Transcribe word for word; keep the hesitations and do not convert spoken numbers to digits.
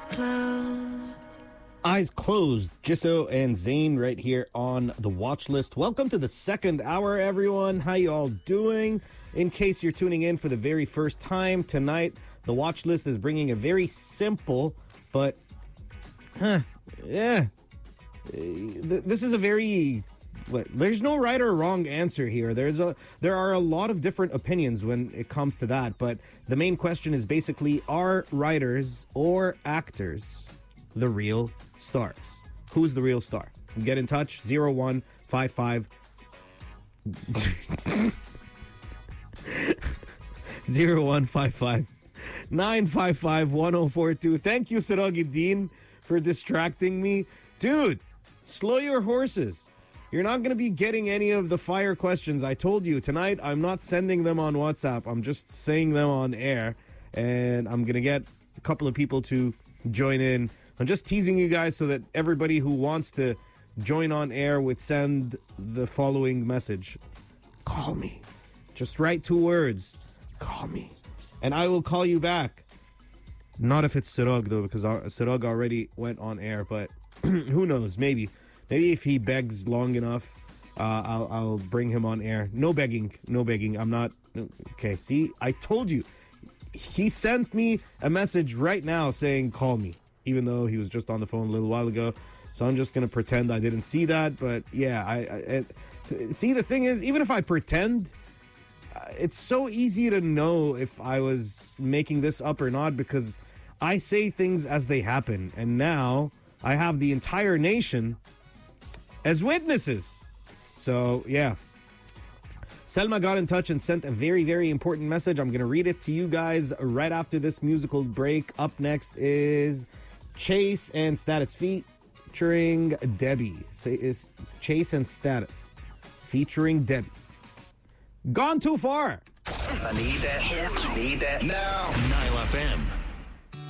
closed. Eyes closed. Jisso and Zane right here on the watch list. Welcome to the second hour, everyone. How you all doing? In case you're tuning in for the very first time tonight, the watch list is bringing a very simple, but, huh, yeah. This is a very... There's no right or wrong answer here. There's a there are a lot of different opinions when it comes to that, but the main question is basically, are writers or actors the real stars? Who's the real star? Get in touch, zero one five five zero one five five nine five five one zero four two. Thank you, Siraguddin, for distracting me. Dude, slow your horses. You're not going to be getting any of the fire questions. I told you, tonight I'm not sending them on WhatsApp. I'm just saying them on air. And I'm going to get a couple of people to join in. I'm just teasing you guys so that everybody who wants to join on air would send the following message. Call me. Just write two words. Call me. And I will call you back. Not if it's Sirag, though, because Sirag already went on air. But who knows? Maybe. Maybe if he begs long enough, uh, I'll, I'll bring him on air. No begging. No begging. I'm not... Okay, see? I told you. He sent me a message right now saying, call me. Even though he was just on the phone a little while ago. So I'm just going to pretend I didn't see that. But yeah, I, I, I... See, the thing is, even if I pretend, it's so easy to know if I was making this up or not, because I say things as they happen. And now I have the entire nation as witnesses. So, yeah. Selma got in touch and sent a very, very important message. I'm going to read it to you guys right after this musical break. Up next is Chase and Status featuring Debbie. Is Chase and Status featuring Debbie. Gone too far. I need that. Need that now. Nile F M.